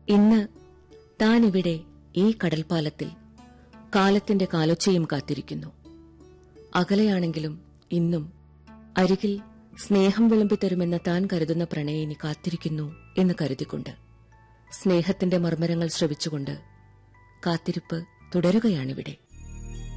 ഇന്ന് താനിവിടെ ഈ കടൽപ്പാലത്തിൽ കാലത്തിന്റെ കാലൊച്ചയും കാത്തിരിക്കുന്നു. അകലെയാണെങ്കിലും ഇന്നും അരികിൽ സ്നേഹം വിളമ്പിത്തരുമെന്ന താൻ കരുതുന്ന പ്രണയിനി കാത്തിരിക്കുന്നു എന്ന് കരുതിക്കൊണ്ട്, സ്നേഹത്തിന്റെ മർമ്മരങ്ങൾ ശ്രവിച്ചുകൊണ്ട് കാത്തിരിപ്പ് തുടരുകയാണിവിടെ.